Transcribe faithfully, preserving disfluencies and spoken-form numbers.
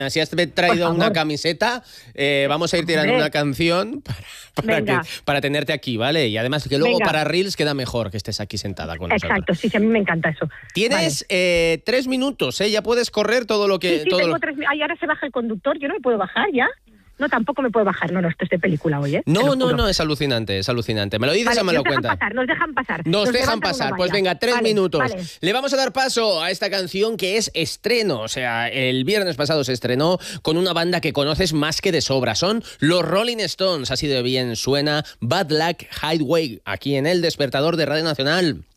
Si has traído una camiseta, eh, vamos a ir tirando Hombre. una canción para, para, que, para tenerte aquí, ¿vale? Y además que luego Venga. para Reels queda mejor que estés aquí sentada con nosotros. Exacto, sí, sí, a mí me encanta eso. Tienes Vale. eh, tres minutos, ¿eh? Ya puedes correr todo lo que... Sí, sí, todo tengo lo... tres... Ay, ahora se baja el conductor, yo no me puedo bajar ya. No, tampoco me puedo bajar. No, no, esto es de película hoy, ¿eh? Te No, lo no, juro. no, es alucinante, es alucinante. ¿Me lo dices Vale, o me lo nos dejan cuentas? pasar, nos dejan pasar. Nos dejan levantan pasar. una Pues valla. venga, tres Vale, minutos. vale. Le vamos a dar paso a esta canción que es estreno. O sea, el viernes pasado se estrenó con una banda que conoces más que de sobra. Son los Rolling Stones. Así de bien suena Bad Luck Hideaway aquí en El Despertador de Radio Nacional.